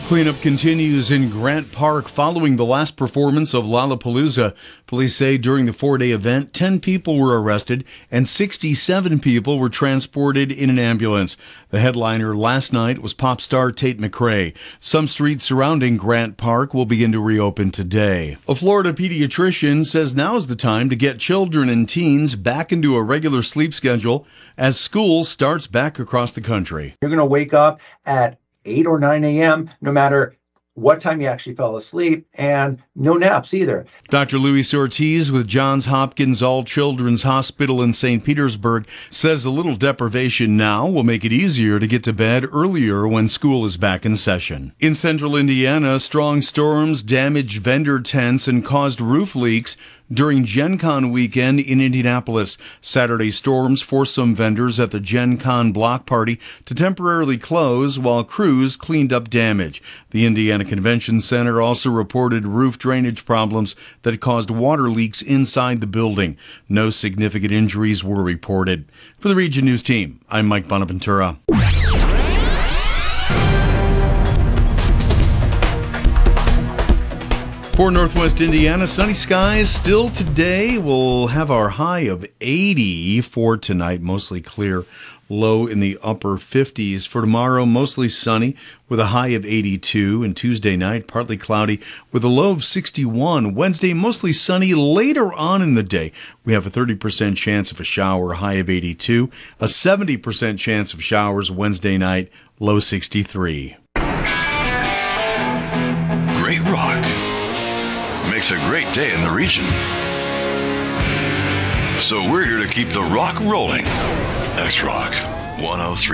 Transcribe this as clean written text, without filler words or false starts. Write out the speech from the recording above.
Cleanup continues in Grant Park following the last performance of Lollapalooza. Police say during the 4-day event, 10 people were arrested and 67 people were transported in an ambulance. The headliner last night was pop star Tate McRae. Some streets surrounding Grant Park will begin to reopen today. A Florida pediatrician says now is the time to get children and teens back into a regular sleep schedule as school starts back across the country. You're going to wake up at 8 or 9 a.m., no matter what time you actually fell asleep, and no naps either. Dr. Luis Ortiz with Johns Hopkins All Children's Hospital in St. Petersburg says a little deprivation now will make it easier to get to bed earlier when school is back in session. In central Indiana, strong storms damaged vendor tents and caused roof leaks during Gen Con weekend in Indianapolis. Saturday storms forced some vendors at the Gen Con block party to temporarily close while crews cleaned up damage. The Indiana Convention Center also reported roof drainage problems that caused water leaks inside the building. No significant injuries were reported. For the Region News team, I'm Mike Bonaventura. For Northwest Indiana, sunny skies still today. We'll have our high of 80 for tonight, mostly clear, low in the upper 50s. For tomorrow, mostly sunny with a high of 82. And Tuesday night, partly cloudy with a low of 61. Wednesday, mostly sunny. Later on in the day, we have a 30% chance of a shower, high of 82. A 70% chance of showers Wednesday night, low 63. Great rock makes a great day in the region. So we're here to keep the rock rolling. X-Rock 103.